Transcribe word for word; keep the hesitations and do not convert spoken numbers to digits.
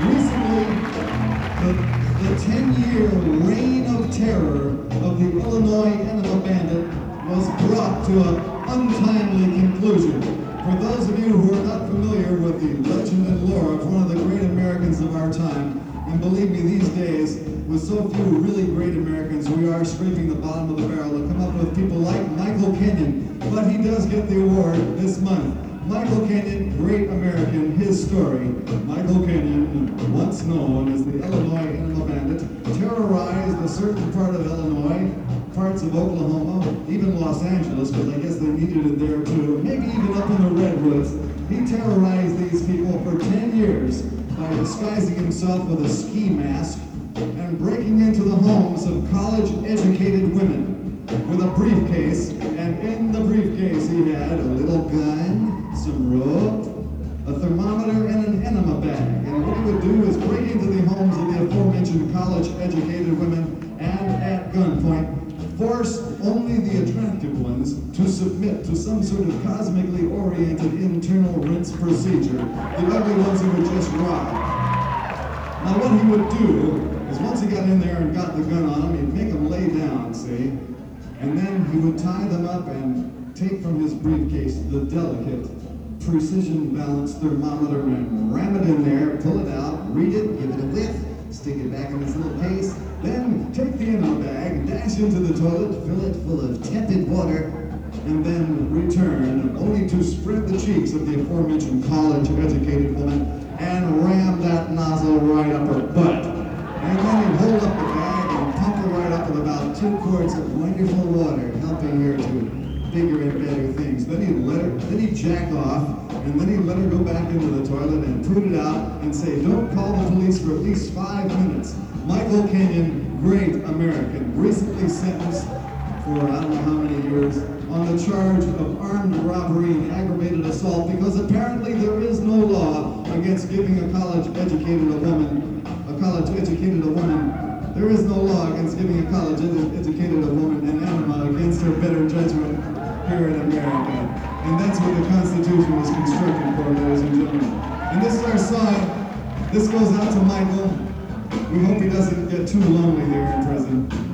Recently, the, the ten-year reign of terror of the Illinois Enema Bandit was brought to an untimely conclusion. For those of you who are not familiar with the legend and lore of one of the great Americans of our time, and believe me, these days, with so few really great Americans, we are scraping the bottom of the barrel to come up with people like Michael Kenyon. But he does get the award this month. Michael Kenyon, great American, his story. Michael Kenyon, once known as the Illinois Enema Bandit, terrorized a certain part of Illinois, parts of Oklahoma, even Los Angeles, because I guess they needed it there too, maybe even up in the Redwoods. He terrorized these people for ten years by disguising himself with a ski mask and breaking into the homes of college-educated women with a briefcase, and in the briefcase he had a little gun, some rope, a thermometer, and an enema bag. And what he would do is break into the homes of the aforementioned college-educated women and at gunpoint force only the attractive ones to submit to some sort of cosmically oriented internal rinse procedure. The ugly ones he would just rob. Now what he would do is once he got in there and got the gun on them, he'd make them lay down, see? And then he would tie them up and take from his briefcase the delicate, precision-balanced thermometer and ram it in there, pull it out, read it, give it a whiff, stick it back in his little case, then take the enema bag, dash into the toilet, fill it full of tepid water, and then return, only to spread the cheeks of the aforementioned college-educated woman and ram that nozzle right up her butt. And then he'd hold up the bag and pump her right up with about two quarts of wonderful water, helping her to bigger and better things. Then he'd let her, then he'd jack off, and then he'd let her go back into the toilet and put it out and say, don't call the police for at least five minutes. Michael Kenyon, great American, recently sentenced for I don't know how many years on the charge of armed robbery and aggravated assault, because apparently there is no law against giving a college-educated a woman, a college-educated a woman, there is no law against giving a college-educated a woman an enema against her better judgment here in America. And that's what the Constitution was constructed for, ladies and gentlemen. And this is our song. This goes out to Michael. We hope he doesn't get too lonely there in prison.